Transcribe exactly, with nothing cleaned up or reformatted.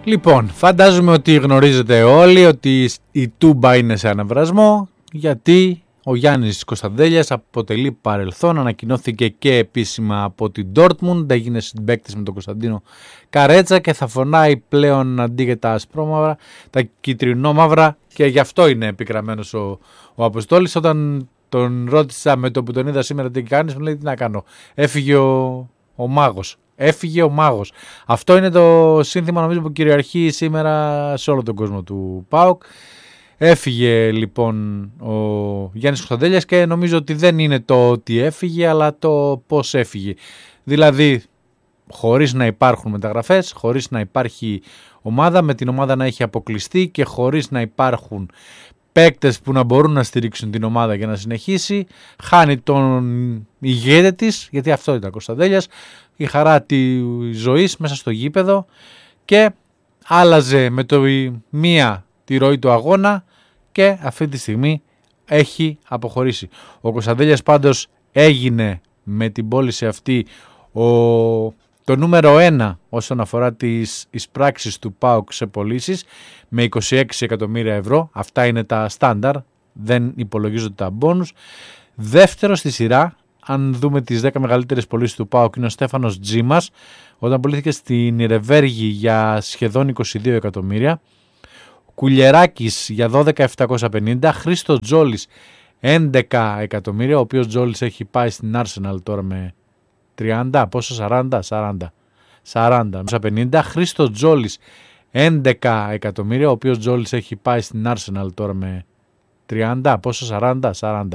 Λοιπόν, φαντάζομαι ότι γνωρίζετε όλοι ότι η Τούμπα είναι σε αναβρασμό, γιατί ο Γιάννης Κωνσταντέλιας αποτελεί παρελθόν, ανακοινώθηκε και επίσημα από την Dortmund, έγινε συμπαίκτης με τον Κωνσταντίνο Καρέτσα και θα φωνάει πλέον αντί για τα ασπρόμαυρα, τα κυτρινόμαυρα, και γι' αυτό είναι επικραμμένος ο, ο Αποστόλης. Όταν τον ρώτησα με το που τον είδα σήμερα τι κάνεις, μου λέει τι να κάνω, έφυγε ο, ο μάγος. Έφυγε ο μάγος. Αυτό είναι το σύνθημα νομίζω που κυριαρχεί σήμερα σε όλο τον κόσμο του ΠΑΟΚ. Έφυγε λοιπόν ο Γιάννης Κωνσταντέλιας και νομίζω ότι δεν είναι το ότι έφυγε, αλλά το πώς έφυγε. Δηλαδή χωρίς να υπάρχουν μεταγραφές, χωρίς να υπάρχει ομάδα, με την ομάδα να έχει αποκλειστεί και χωρίς να υπάρχουν παίκτες που να μπορούν να στηρίξουν την ομάδα για να συνεχίσει, χάνει τον ηγέτη της, γιατί αυτό ήταν ο Κωνσταντέλιας, η χαρά της ζωής μέσα στο γήπεδο, και άλλαζε με το μία τη ροή του αγώνα και αυτή τη στιγμή έχει αποχωρήσει. Ο Κωνσταντέλιας πάντως έγινε με την πώληση αυτή ο, το νούμερο ένα όσον αφορά τις εισπράξεις του ΠΑΟΚ σε πωλήσεις, με είκοσι έξι εκατομμύρια ευρώ. Αυτά είναι τα στάνταρ, δεν υπολογίζονται τα μπόνους. Δεύτερο στη σειρά, αν δούμε τις δέκα μεγαλύτερες πωλήσεις του ΠΑΟΚ, είναι ο Στέφανος Τζίμας, όταν πωλήθηκε στην Ιρεβέργη για σχεδόν είκοσι δύο εκατομμύρια. Κουλιεράκης για δώδεκα χιλιάδες επτακόσια πενήντα, Χρήστο Τζόλης έντεκα εκατομμύρια, ο οποίος Τζόλης έχει πάει στην Arsenal τώρα με τριάντα, πόσο, σαράντα, σαράντα, σαράντα, πενήντα, Χρήστο Τζόλης έντεκα εκατομμύρια, ο οποίος Τζόλης έχει πάει στην Arsenal τώρα με τριάντα, πόσο, σαράντα, σαράντα.